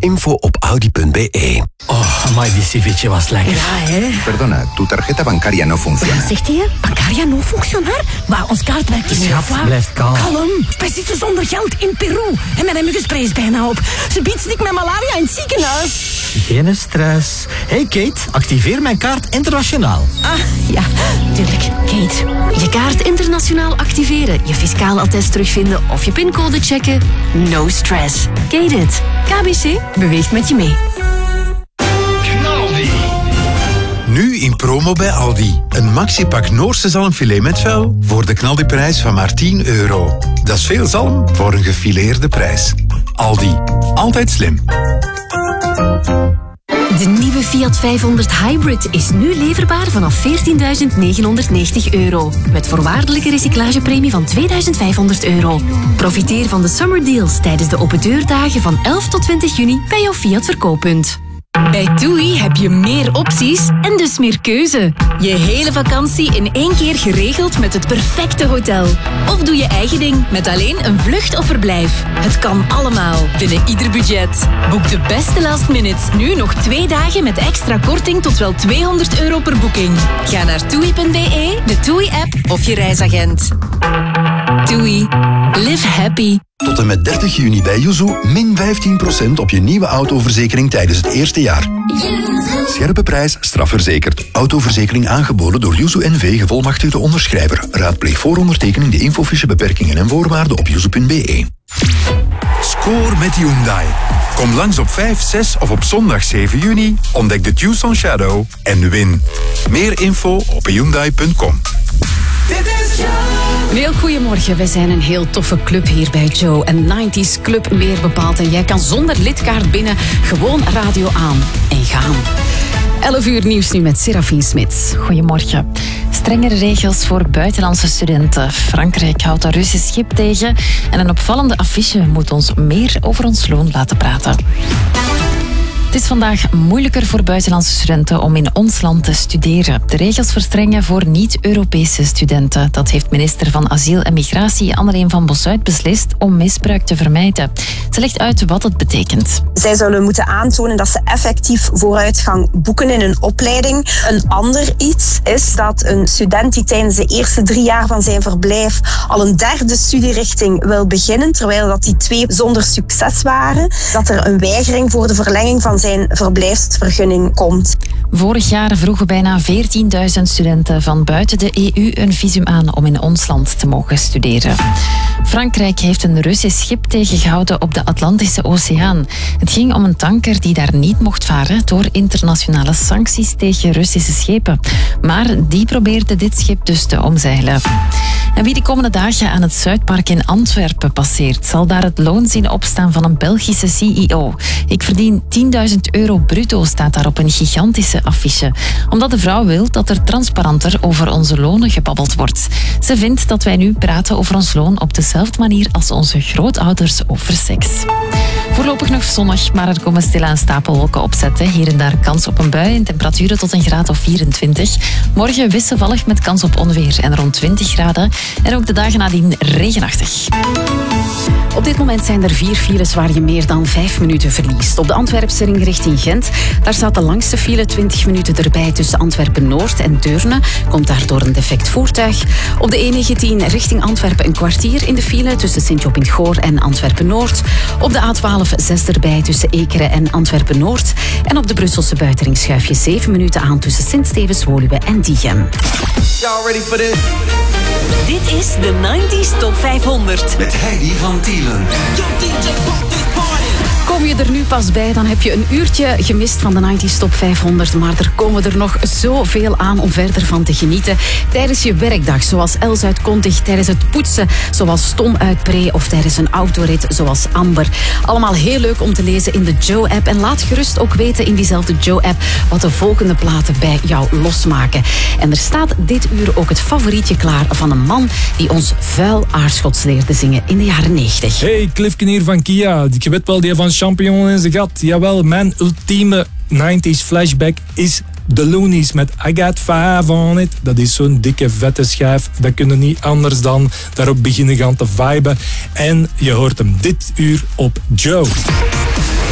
Info op audi.be. Oh, amai, die ceviche was lekker. Ja, hè? Perdona, tu tarjeta bancaria no funciona. Zegt hij? Bancaria no functionar? Maar ons kaart werkt niet. Schat, blijf kalm. Kalm. Wij zitten zonder geld in Peru. En mijn muggenspray is bijna op. Ze biedt stik met malaria in het ziekenhuis. Geen stress. Hey Kate, activeer mijn kaart internationaal. Ah, ja, tuurlijk. Kate. Je kaart internationaal activeren, je fiscaal attest terugvinden of je pincode checken. No stress. Kate it. KBC beweegt met je mee. Nu in promo bij Aldi. Een maxipak Noorse zalmfilet met vel voor de knaldiprijs van maar €10. Dat is veel zalm voor een gefileerde prijs. Aldi. Altijd slim. De nieuwe Fiat 500 Hybrid is nu leverbaar vanaf €14.990. Met voorwaardelijke recyclagepremie van €2.500. Profiteer van de summer deals tijdens de opendeurdagen van 11 tot 20 juni bij jouw Fiat verkooppunt. Bij TUI heb je meer opties en dus meer keuze. Je hele vakantie in één keer geregeld met het perfecte hotel. Of doe je eigen ding met alleen een vlucht of verblijf. Het kan allemaal binnen ieder budget. Boek de beste last minutes nu nog 2 dagen met extra korting tot wel €200 per boeking. Ga naar TUI.be, de TUI-app of je reisagent. TUI. Live happy. Tot en met 30 juni bij Yuzu min 15% op je nieuwe autoverzekering tijdens het eerste jaar. Scherpe prijs, strafverzekerd. Autoverzekering aangeboden door Yuzu NV, gevolmachtigde onderschrijver. Raadpleeg voor ondertekening de infofiche, beperkingen en voorwaarden op yuzu.be. Score met Hyundai. Kom langs op 5, 6 of op zondag 7 juni. Ontdek de Tucson Shadow en win. Meer info op hyundai.com. Een heel goedemorgen, wij zijn een heel toffe club hier bij Joe. Een 90s club meer bepaald. En jij kan zonder lidkaart binnen gewoon radio aan en gaan. 11 uur nieuws nu met Serafine Smits. Goedemorgen. Strengere regels voor buitenlandse studenten. Frankrijk houdt een Russisch schip tegen. En een opvallende affiche moet ons meer over ons loon laten praten. Het is vandaag moeilijker voor buitenlandse studenten om in ons land te studeren. De regels verstrengen voor niet-Europese studenten. Dat heeft minister van Asiel en Migratie Anneleen van Bosuit beslist om misbruik te vermijden. Ze legt uit wat het betekent. Zij zullen moeten aantonen dat ze effectief vooruitgang boeken in hun opleiding. Een ander iets is dat een student die tijdens de eerste 3 jaar van zijn verblijf al een 3e studierichting wil beginnen, terwijl dat die 2 zonder succes waren, dat er een weigering voor de verlenging van zijn verblijfsvergunning komt. Vorig jaar vroegen bijna 14.000 studenten van buiten de EU een visum aan om in ons land te mogen studeren. Frankrijk heeft een Russisch schip tegengehouden op de Atlantische Oceaan. Het ging om een tanker die daar niet mocht varen door internationale sancties tegen Russische schepen. Maar die probeerde dit schip dus te omzeilen. En wie de komende dagen aan het Zuidpark in Antwerpen passeert, zal daar het loon zien opstaan van een Belgische CEO. Ik verdien €10.000 bruto, staat daar op een gigantische affiche. Omdat de vrouw wil dat er transparanter over onze lonen gebabbeld wordt. Ze vindt dat wij nu praten over ons loon op dezelfde manier als onze grootouders over seks. Voorlopig nog zonnig, maar er komen stilaan stapelwolken opzetten. Hier en daar kans op een bui en temperaturen tot een graad of 24. Morgen wisselvallig met kans op onweer en rond 20 graden. En ook de dagen nadien regenachtig. Op dit moment zijn er 4 files waar je meer dan 5 minuten verliest. Op de Antwerpse ring richting Gent, daar staat de langste file 20 minuten erbij tussen Antwerpen-Noord en Deurne. Komt daardoor een defect voertuig. Op de E19 richting Antwerpen een kwartier in de file tussen Sint-Job-in-het-Goor en Antwerpen-Noord. Op de A12 6 erbij tussen Ekeren en Antwerpen-Noord. En op de Brusselse buitenring schuif je 7 minuten aan tussen Sint-Stevens-Woluwe en Diegem. Y'all ready for this? Dit is de 90s Top 500. Met Heidi van Tielen. Kom je er nu pas bij, dan heb je een uurtje gemist van de 90s Top 500. Maar er komen er nog zoveel aan om verder van te genieten. Tijdens je werkdag, zoals Els uit Kontig. Tijdens het poetsen, zoals Tom uit Pre. Of tijdens een autorit, zoals Amber. Allemaal heel leuk om te lezen in de Joe-app. En laat gerust ook weten in diezelfde Joe-app wat de volgende platen bij jou losmaken. En er staat dit uur ook het favorietje klaar van een man die ons vuil aardschots leerde zingen in de jaren 90. Hey, Clifken hier van Kia. Je weet wel, die van Champignon in zijn gat. Jawel, mijn ultieme 90s flashback is The Loonies met I Got 5 on It. Dat is zo'n dikke vette schijf. Dat kunnen niet anders dan daarop beginnen gaan te viben. En je hoort hem dit uur op Joe.